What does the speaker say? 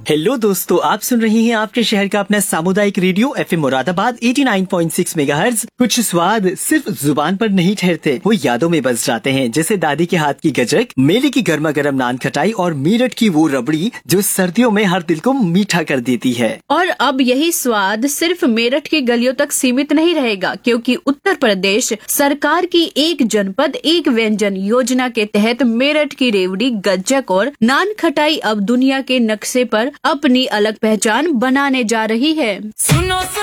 Hello दोस्तों, आप सुन रहे हैं आपके शहर का अपना सामुदायिक रेडियो एफएम मुरादाबाद 89.6 मेगाहर्ट्ज। कुछ स्वाद सिर्फ जुबान पर नहीं ठहरते, वो यादों में बस जाते हैं। जैसे दादी के हाथ की गजक, मेले की गर्मा गर्म नान खटाई और मेरठ की वो रबड़ी जो सर्दियों में हर दिल को मीठा कर देती है। और अब यही स्वाद सिर्फ मेरठ की गलियों तक सीमित नहीं रहेगा, क्योंकि उत्तर प्रदेश सरकार की एक जनपद एक व्यंजन योजना के तहत मेरठ की रेवड़ी, गज्जक और नान खटाई अब दुनिया के नक्शे पर अपनी अलग पहचान बनाने जा रही है।